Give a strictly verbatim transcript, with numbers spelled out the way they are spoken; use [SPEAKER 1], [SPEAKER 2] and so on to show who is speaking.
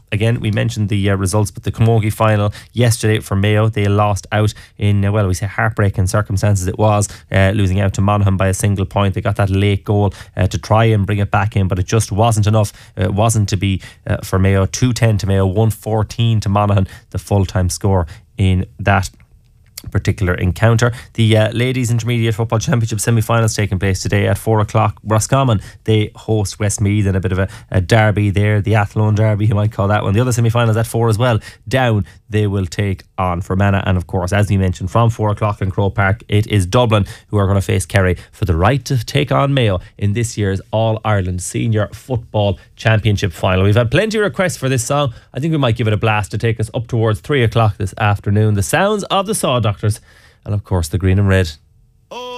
[SPEAKER 1] again, we mentioned the uh, results, but the Camogie final yesterday for Mayo, they lost out in, uh, well, we say heartbreaking circumstances it was, uh, losing out to Monaghan by a single point. They got that late goal uh, to try and bring it back in, but it just wasn't enough. Uh, it wasn't to be uh, for Mayo. two ten to Mayo, one fourteen to Monaghan, the full-time score in that particular encounter. The uh, Ladies Intermediate Football Championship semi-finals taking place today at four o'clock. Roscommon, they host Westmeath in a bit of a, a derby there, the Athlone derby you might call that one. The other semi-finals at four as well. Down, they will take on Fermanagh, and of course, as we mentioned, from four o'clock in Croke Park, it is Dublin who are going to face Kerry for the right to take on Mayo in this year's All-Ireland Senior Football Championship final. We've had plenty of requests for this song. I think we might give it a blast to take us up towards three o'clock this afternoon. The sounds of the Saw Doctors, and of course the green and red.